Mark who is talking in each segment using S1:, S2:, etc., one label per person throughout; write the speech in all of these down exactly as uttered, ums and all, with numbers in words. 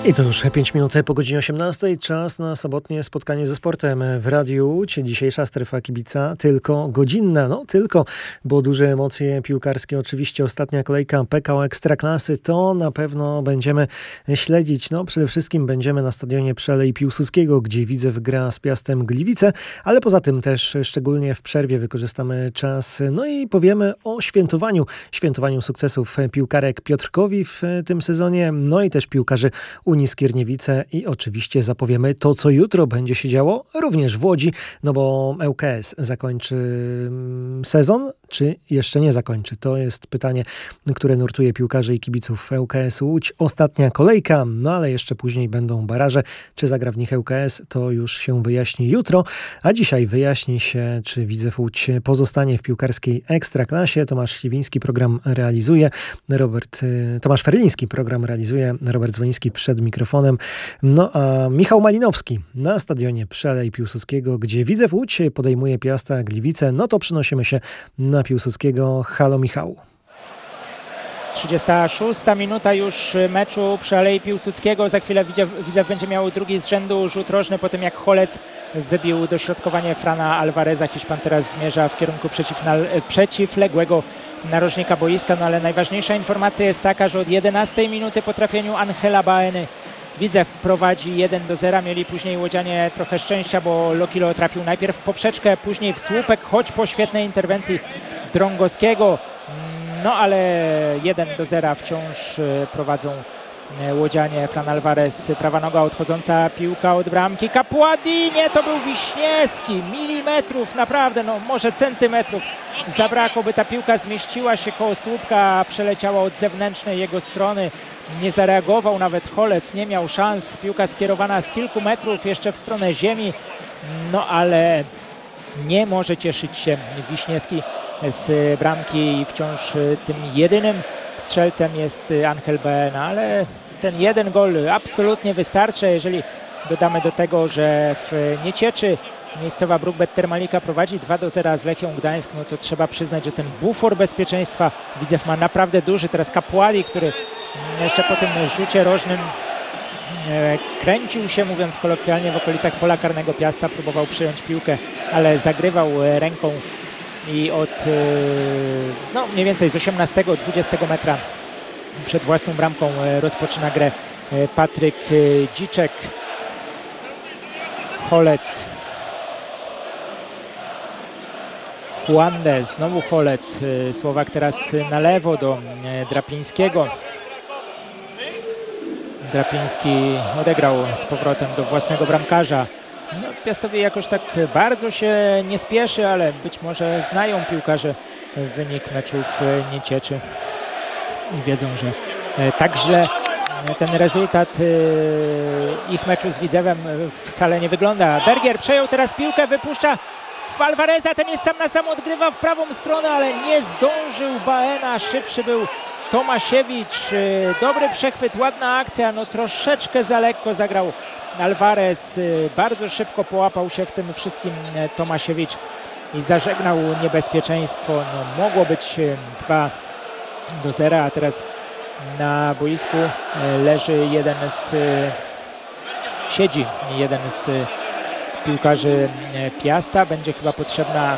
S1: I to już pięć minut po godzinie osiemnastej. Czas na sobotnie spotkanie ze sportem w Radiu Łódź. Dzisiejsza strefa kibica tylko godzinna. No tylko, bo duże emocje piłkarskie. Oczywiście ostatnia kolejka P K O Ekstraklasy. To na pewno będziemy śledzić. No przede wszystkim będziemy na stadionie przy Alei Piłsudskiego, gdzie Widzew gra z Piastem Gliwice. Ale poza tym też szczególnie w przerwie wykorzystamy czas. No i powiemy o świętowaniu. Świętowaniu sukcesów piłkarek Piotrkowi w tym sezonie. No i też piłkarzy Unii Skierniewice i oczywiście zapowiemy to, co jutro będzie się działo również w Łodzi, no bo L K S zakończy sezon, czy jeszcze nie zakończy? To jest pytanie, które nurtuje piłkarzy i kibiców L K S Łódź. Ostatnia kolejka, no ale jeszcze później będą baraże. Czy zagra w nich L K S, to już się wyjaśni jutro, a dzisiaj wyjaśni się, czy Widzew Łódź pozostanie w piłkarskiej Ekstraklasie. Tomasz Śliwiński program realizuje, Robert, Tomasz Ferliński program realizuje, Robert Dzwoniński przed mikrofonem. No a Michał Malinowski na stadionie przy Alei Piłsudskiego, gdzie Widzew Łódź podejmuje Piasta Gliwice. No to przenosimy się na Piłsudskiego. Halo Michał.
S2: trzydziesta szósta minuta już meczu przy Alei Piłsudskiego. Za chwilę Widzew, Widzew będzie miał drugi z rzędu rzut rożny po tym, jak Holec wybił dośrodkowanie Frana Alvareza. Hiszpan teraz zmierza w kierunku przeciwległego narożnika boiska, no ale najważniejsza informacja jest taka, że od jedenastej minuty po trafieniu Angela Baeny Widzew prowadzi jeden do zera. Mieli później łodzianie trochę szczęścia, bo Lokilo trafił najpierw w poprzeczkę, później w słupek, choć po świetnej interwencji Drągowskiego. No ale jeden do zera wciąż prowadzą łodzianie. Fran Alvarez, prawa noga, odchodząca piłka od bramki. Capuadi, nie, to był Wiśniewski. Milimetrów, naprawdę, no może centymetrów zabrakło, by ta piłka zmieściła się koło słupka, przeleciała od zewnętrznej jego strony. Nie zareagował nawet Holec, nie miał szans. Piłka skierowana z kilku metrów jeszcze w stronę ziemi. No ale nie może cieszyć się Wiśniewski z bramki i wciąż tym jedynym strzelcem jest Angel Baena, ale ten jeden gol absolutnie wystarczy, jeżeli dodamy do tego, że w Niecieczy miejscowa Brukbet Termalika prowadzi dwa do zera z Lechią Gdańsk, no to trzeba przyznać, że ten bufor bezpieczeństwa Widzew ma naprawdę duży. Teraz Capuadi, który jeszcze po tym rzucie rożnym kręcił się, mówiąc kolokwialnie, w okolicach pola karnego Piasta, próbował przyjąć piłkę, ale zagrywał ręką i od no, mniej więcej z osiemnastego dwudziestego metra przed własną bramką rozpoczyna grę Patryk Dziczek. Holec, Juande, znowu Holec, Słowak teraz na lewo do Drapińskiego. Drapiński odegrał z powrotem do własnego bramkarza. No, Piastowi jakoś tak bardzo się nie spieszy, ale być może znają piłkarze wynik meczu w Niecieczy i wiedzą, że tak źle ten rezultat ich meczu z Widzewem wcale nie wygląda. Bergier przejął teraz piłkę, wypuszcza Alvareza, ten jest sam na sam, odgrywa w prawą stronę, ale nie zdążył Baena, szybszy był Tomasiewicz. Dobry przechwyt, ładna akcja, no troszeczkę za lekko zagrał Alvarez, bardzo szybko połapał się w tym wszystkim Tomasiewicz i zażegnał niebezpieczeństwo. No, mogło być dwa do zera, a teraz na boisku leży jeden z, siedzi jeden z piłkarzy Piasta. Będzie chyba potrzebna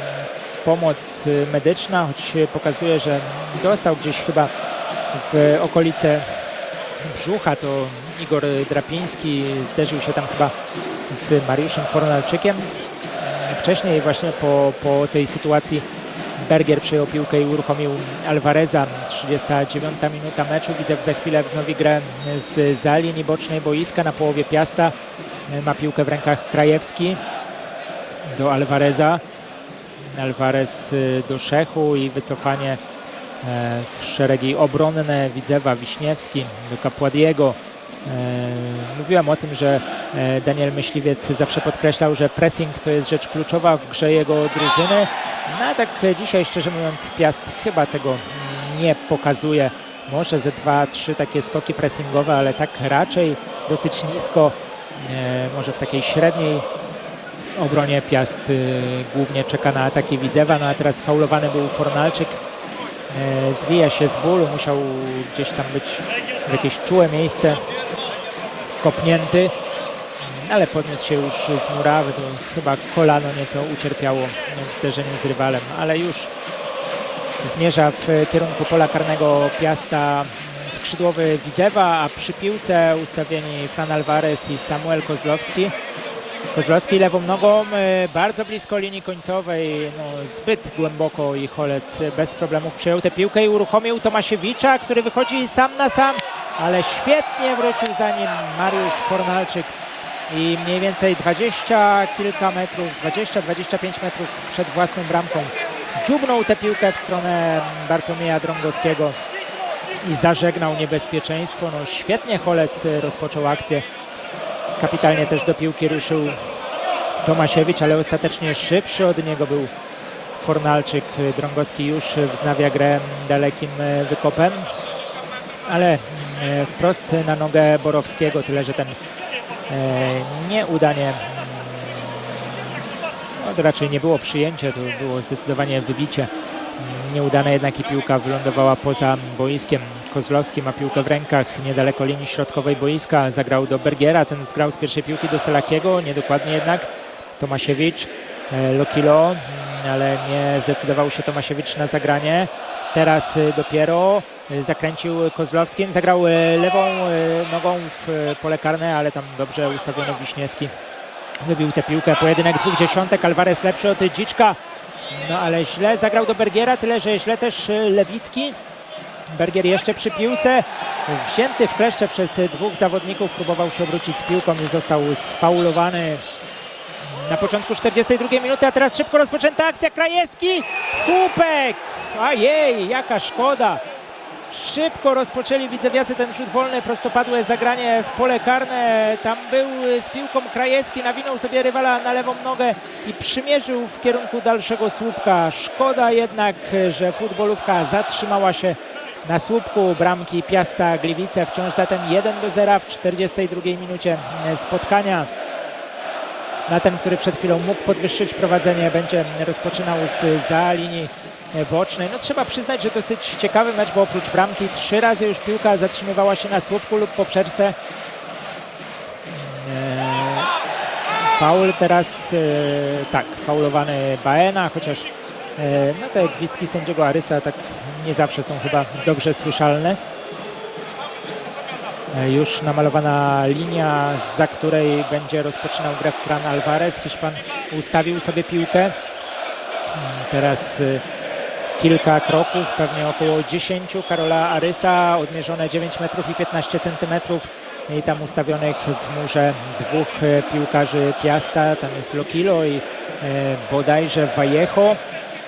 S2: pomoc medyczna, choć pokazuje, że dostał gdzieś chyba w okolice brzucha. To Igor Drapiński zderzył się tam chyba z Mariuszem Fornalczykiem. Wcześniej właśnie po, po tej sytuacji Bergier przejął piłkę i uruchomił Alvareza. trzydziesta dziewiąta minuta meczu. Widzew za chwilę wznowi grę z za linii bocznej boiska na połowie Piasta. Ma piłkę w rękach Krajewski do Alvareza. Alvarez do Szechu i wycofanie w szeregi obronne Widzewa. Wiśniewski do Capuadiego. Mówiłem o tym, że Daniel Myśliwiec zawsze podkreślał, że pressing to jest rzecz kluczowa w grze jego drużyny. No a tak dzisiaj, szczerze mówiąc, Piast chyba tego nie pokazuje. Może ze dwa, trzy takie skoki pressingowe, ale tak raczej dosyć nisko. Może w takiej średniej obronie Piast głównie czeka na ataki Widzewa. No a teraz faulowany był Fornalczyk. Zwija się z bólu, musiał gdzieś tam być w jakieś czułe miejsce kopnięty, ale podniósł się już z murawy, to chyba kolano nieco ucierpiało w zderzeniu z rywalem, ale już zmierza w kierunku pola karnego Piasta skrzydłowy Widzewa, a przy piłce ustawieni Fran Alvarez i Samuel Kozłowski. Kozłowski lewą nogą, bardzo blisko linii końcowej, no, zbyt głęboko i Holec bez problemów przejął tę piłkę i uruchomił Tomasiewicza, który wychodzi sam na sam, ale świetnie wrócił za nim Mariusz Fornalczyk i mniej więcej dwadzieścia kilka metrów, dwadzieścia dwadzieścia pięć metrów przed własną bramką dziubnął tę piłkę w stronę Bartłomieja Drągowskiego i zażegnał niebezpieczeństwo. No, świetnie Holec rozpoczął akcję. Kapitalnie też do piłki ruszył Tomasiewicz, ale ostatecznie szybszy od niego był Fornalczyk. Drągowski już wznawia grę dalekim wykopem, ale wprost na nogę Borowskiego, tyle że ten nieudanie, no to raczej nie było przyjęcie, to było zdecydowanie wybicie. Nieudane jednak i piłka wylądowała poza boiskiem. Kozłowski ma piłkę w rękach niedaleko linii środkowej boiska. Zagrał do Bergiera, ten zgrał z pierwszej piłki do Selakiego, niedokładnie jednak. Tomasiewicz, Lokilo, ale nie zdecydował się Tomasiewicz na zagranie. Teraz dopiero zakręcił Kozłowskim, zagrał lewą nogą w pole karne, ale tam dobrze ustawiony Wiśniewski wybił tę piłkę. Pojedynek dwóch dziesiątek, Alvarez lepszy od Dziczka. No ale źle zagrał do Bergiera, tyle że źle też Lewicki. Bergier jeszcze przy piłce, wzięty w kleszcze przez dwóch zawodników, próbował się obrócić z piłką i został sfaulowany na początku czterdziestej drugiej minuty, a teraz szybko rozpoczęta akcja, Krajewski, słupek! Ajej, jaka szkoda! Szybko rozpoczęli widzewiacy ten rzut wolny, prostopadłe zagranie w pole karne. Tam był z piłką Krajewski, nawinął sobie rywala na lewą nogę i przymierzył w kierunku dalszego słupka. Szkoda jednak, że futbolówka zatrzymała się na słupku bramki Piasta Gliwice. Wciąż zatem jeden do zera w czterdziestej drugiej minucie spotkania. Na ten, który przed chwilą mógł podwyższyć prowadzenie, będzie rozpoczynał z za linii bocznej. No trzeba przyznać, że dosyć ciekawy mecz, bo oprócz bramki trzy razy już piłka zatrzymywała się na słupku lub poprzeczce. Eee, faul teraz, e, tak, faulowany Baena, chociaż e, no te gwizdki sędziego Arysa tak nie zawsze są chyba dobrze słyszalne. E, już namalowana linia, za której będzie rozpoczynał grę Fran Alvarez. Hiszpan ustawił sobie piłkę. Teraz e, kilka kroków, pewnie około dziesięciu, Karola Arysa, odmierzone dziewięć metrów i piętnaście centymetrów i tam ustawionych w murze dwóch piłkarzy Piasta, tam jest Lokilo i e, bodajże Vallejo. E,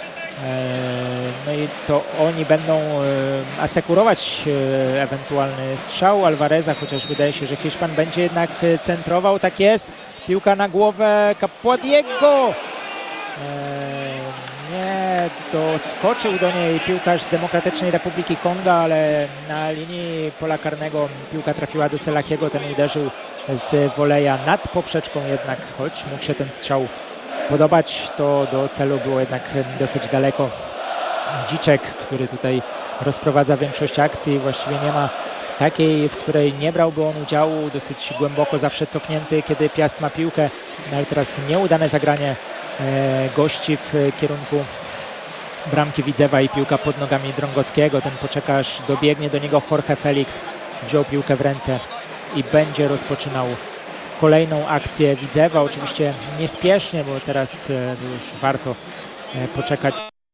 S2: no i to oni będą e, asekurować e, ewentualny strzał Alvareza, chociaż wydaje się, że Hiszpan będzie jednak centrował, tak jest, piłka na głowę Capuadiego. E, Nie doskoczył do niej piłkarz z Demokratycznej Republiki Konga, ale na linii pola karnego piłka trafiła do Selakiego, ten uderzył z woleja nad poprzeczką jednak, choć mógł się ten strzał podobać, to do celu było jednak dosyć daleko. Dziczek, który tutaj rozprowadza większość akcji, właściwie nie ma takiej, w której nie brałby on udziału, dosyć głęboko zawsze cofnięty, kiedy Piast ma piłkę, ale teraz nieudane zagranie gości w kierunku bramki Widzewa i piłka pod nogami Drągowskiego. Ten poczeka, aż dobiegnie do niego Jorge Felix, wziął piłkę w ręce i będzie rozpoczynał kolejną akcję Widzewa. Oczywiście niespiesznie, bo teraz już warto poczekać.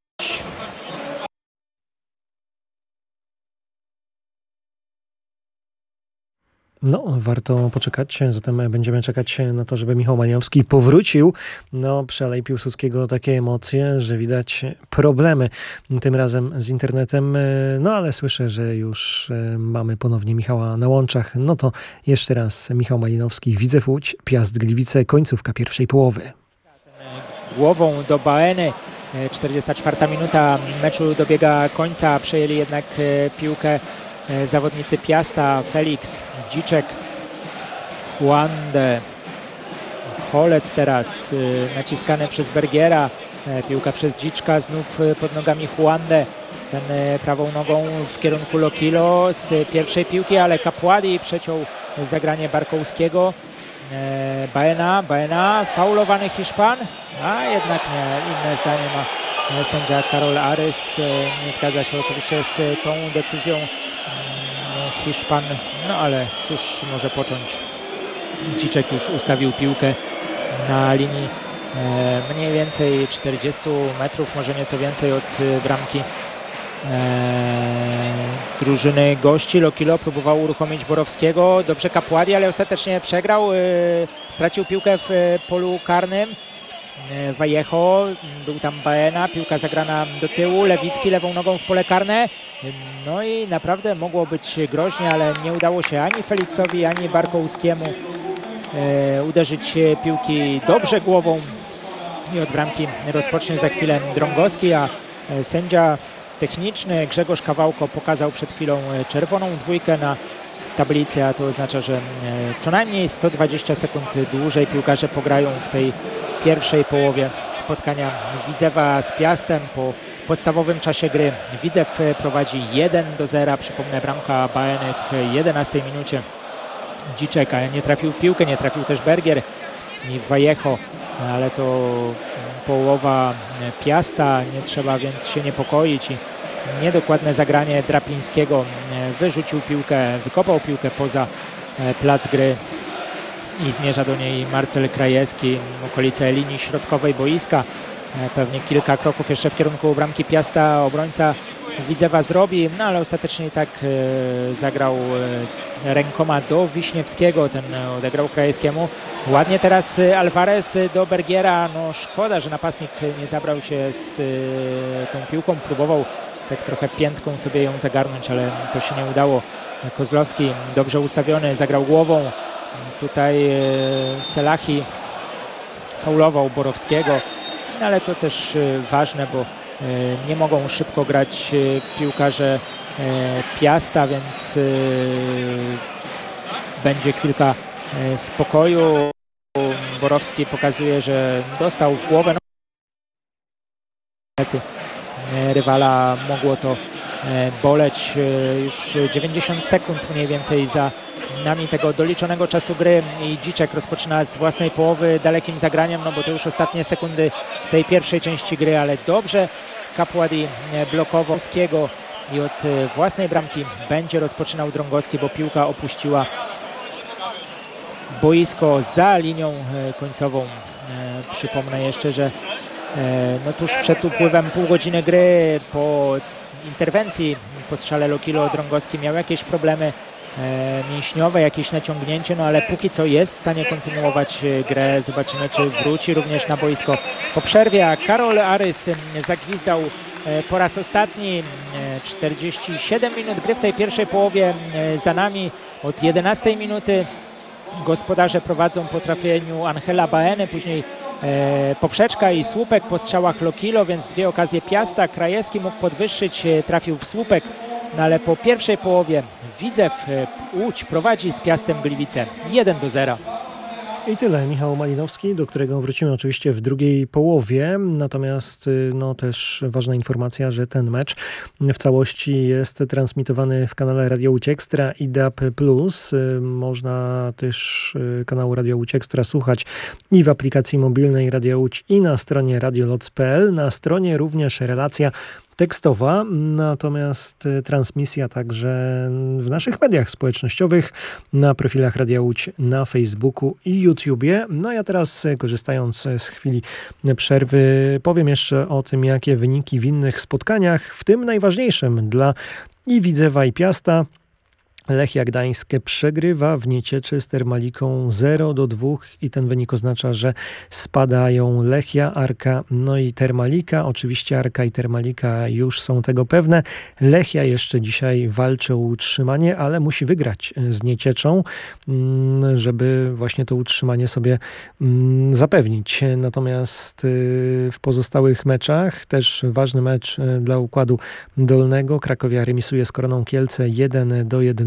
S1: No, warto poczekać, zatem będziemy czekać na to, żeby Michał Maniowski powrócił. No, przy Alei Piłsudskiego takie emocje, że widać problemy tym razem z internetem. No, ale słyszę, że już mamy ponownie Michała na łączach. No to jeszcze raz Michał Malinowski, Widzew Łódź, Piast Gliwice, końcówka pierwszej połowy.
S2: Głową do Baeny, czterdziesta czwarta minuta meczu dobiega końca, przejęli jednak piłkę zawodnicy Piasta, Felix, Dziczek, Juande, Holec teraz naciskany przez Bergiera, piłka przez Dziczka, znów pod nogami Juande, ten prawą nogą w kierunku Lokilo z pierwszej piłki, ale Capuadi przeciął zagranie Barkołskiego. E, Baena, Baena, faulowany Hiszpan, a jednak nie, inne zdanie ma sędzia Karol Arys. E, nie zgadza się oczywiście z tą decyzją e, Hiszpan, no ale cóż może począć. Dziczek już ustawił piłkę na linii e, mniej więcej czterdziestu metrów, może nieco więcej od e, bramki e, drużyny gości. Lokilo próbował uruchomić Borowskiego, dobrze Kapładi, ale ostatecznie przegrał, e, stracił piłkę w e, polu karnym. e, Vallejo, był tam Baena, piłka zagrana do tyłu, Lewicki lewą nogą w pole karne. No i naprawdę mogło być groźnie, ale nie udało się ani Feliksowi, ani Barkołskiemu e, uderzyć piłki dobrze głową i od bramki rozpocznie za chwilę Drągowski, a e, sędzia techniczny Grzegorz Kawałko pokazał przed chwilą czerwoną dwójkę na tablicy, a to oznacza, że e, co najmniej sto dwadzieścia sekund dłużej piłkarze pograją w tej pierwszej połowie spotkania Widzewa z Piastem. Po podstawowym czasie gry Widzew prowadzi jeden do zera. Przypomnę, bramka Baeny w jedenastej minucie. Dziczek nie trafił w piłkę, nie trafił też Bergier i Vallejo, ale to połowa Piasta, nie trzeba więc się niepokoić. I niedokładne zagranie Drapińskiego, wyrzucił piłkę, wykopał piłkę poza plac gry i zmierza do niej Marcel Krajewski, okolice linii środkowej boiska. Pewnie kilka kroków jeszcze w kierunku bramki Piasta obrońca Widzewa zrobi, no ale ostatecznie i tak e, zagrał e, rękoma do Wiśniewskiego, ten odegrał Krajewskiemu. Ładnie teraz Alvarez do Bergiera, no szkoda, że napastnik nie zabrał się z e, tą piłką, próbował tak trochę piętką sobie ją zagarnąć, ale to się nie udało. Kozłowski dobrze ustawiony, zagrał głową, tutaj e, Selahi faulował Borowskiego, no ale to też e, ważne, bo nie mogą szybko grać piłkarze Piasta, więc będzie chwilka spokoju. Borowski pokazuje, że dostał w głowę. Rywala mogło to boleć. Już dziewięćdziesiąt sekund mniej więcej za nami tego doliczonego czasu gry i Dziczek rozpoczyna z własnej połowy dalekim zagraniem, no bo to już ostatnie sekundy tej pierwszej części gry, ale dobrze Kapładi blokował Skiego i od własnej bramki będzie rozpoczynał Drągowski, bo piłka opuściła boisko za linią końcową. Przypomnę jeszcze, że no tuż przed upływem pół godziny gry po interwencji po strzale Lokilo Drągowski miał jakieś problemy mięśniowe, jakieś naciągnięcie, no ale póki co jest w stanie kontynuować grę. Zobaczymy, czy wróci również na boisko po przerwie, a Karol Arys zagwizdał po raz ostatni. czterdzieści siedem minut gry w tej pierwszej połowie za nami. Od jedenastej minuty gospodarze prowadzą po trafieniu Angela Baeny, później poprzeczka i słupek po strzałach Lokilo, więc dwie okazje Piasta. Krajewski mógł podwyższyć, trafił w słupek. No ale po pierwszej połowie Widzew Łódź prowadzi z Piastem Gliwice jeden do zera.
S1: I tyle. Michał Malinowski, do którego wrócimy oczywiście w drugiej połowie. Natomiast no też ważna informacja, że ten mecz w całości jest transmitowany w kanale Radio Łódź Ekstra i D A B plus. Można też kanału Radio Łódź Ekstra słuchać i w aplikacji mobilnej Radio Łódź i na stronie radioloc kropka p l. Na stronie również relacja tekstowa, natomiast transmisja także w naszych mediach społecznościowych, na profilach Radia Łódź na Facebooku i YouTubie. No ja teraz, korzystając z chwili przerwy, powiem jeszcze o tym, jakie wyniki w innych spotkaniach, w tym najważniejszym dla i Widzewa, i Piasta. Lechia Gdańsk przegrywa w Niecieczy z Termaliką zero do dwóch i ten wynik oznacza, że spadają Lechia, Arka, no i Termalika. Oczywiście Arka i Termalika już są tego pewne. Lechia jeszcze dzisiaj walczy o utrzymanie, ale musi wygrać z Niecieczą, żeby właśnie to utrzymanie sobie zapewnić. Natomiast w pozostałych meczach też ważny mecz dla Układu Dolnego. Krakowia remisuje z Koroną Kielce jeden do jednego.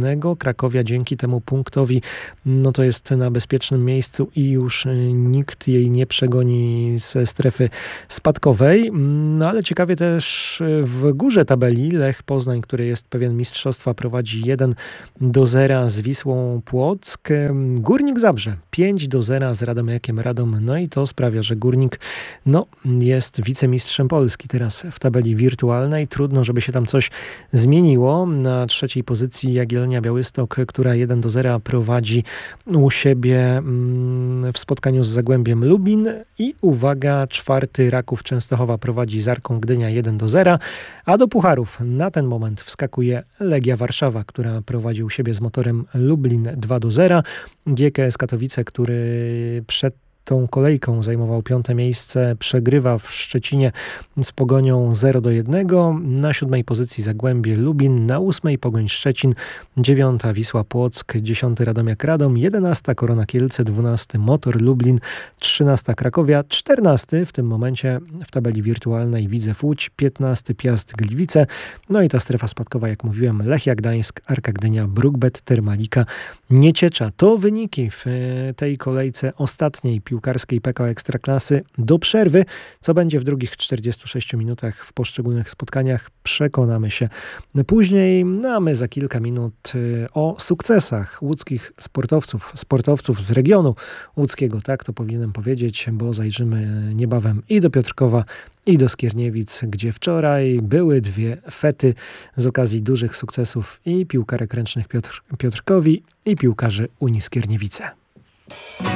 S1: wirtualnego. Krakowia dzięki temu punktowi no to jest na bezpiecznym miejscu i już nikt jej nie przegoni ze strefy spadkowej. No ale ciekawie też w górze tabeli Lech Poznań, który jest pewien mistrzostwa, prowadzi jeden do zera z Wisłą Płock. Górnik Zabrze pięć do zera z Radomiakiem Radom. No i to sprawia, że Górnik no, jest wicemistrzem Polski teraz w tabeli wirtualnej. Trudno, żeby się tam coś zmieniło. Na trzeciej pozycji Jagiellonia Białystok, która jeden do zera prowadzi u siebie w spotkaniu z Zagłębiem Lubin. I uwaga, czwarty Raków Częstochowa prowadzi z Arką Gdynia jeden do zera. A do pucharów na ten moment wskakuje Legia Warszawa, która prowadzi u siebie z Motorem Lublin dwa do zera. G K S Katowice, który przed tą kolejką zajmował piąte miejsce, przegrywa w Szczecinie z Pogonią zero do jednego. Na siódmej pozycji Zagłębie Lubin, na ósmej Pogoń Szczecin, dziewiąta Wisła Płock, dziesiąty Radomiak Radom, jedenasta Korona Kielce, dwunasty Motor Lublin, trzynasta Krakowia, czternasty w tym momencie w tabeli wirtualnej Widzew Łódź, piętnasty Piast Gliwice, no i ta strefa spadkowa, jak mówiłem, Lechia Gdańsk, Arka Gdynia, Brukbet, Termalika, Nieciecza. To wyniki w tej kolejce ostatniej piłkarskiej P K O Ekstraklasy. Do przerwy, co będzie w drugich czterdziestu sześciu minutach w poszczególnych spotkaniach, przekonamy się później. No a my za kilka minut o sukcesach łódzkich sportowców, sportowców z regionu łódzkiego, tak to powinienem powiedzieć, bo zajrzymy niebawem i do Piotrkowa, i do Skierniewic, gdzie wczoraj były dwie fety z okazji dużych sukcesów i piłkarek ręcznych Piotr, Piotrkowi, i piłkarzy Unii Skierniewice.